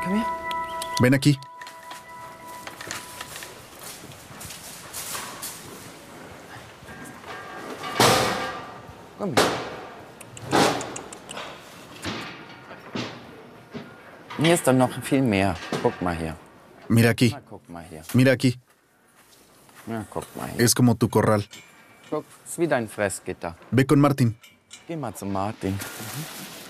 Come here. Ven aquí. Kom hier. Hier ist dann noch viel mehr. Guck mal hier. Mira aquí. Na, guck mal hier. Mira aquí. Na, guck mal hier. Es como tu corral. Guck, ist wie dein Fressgitter. Ve con Martin. Geh mal zu Martin.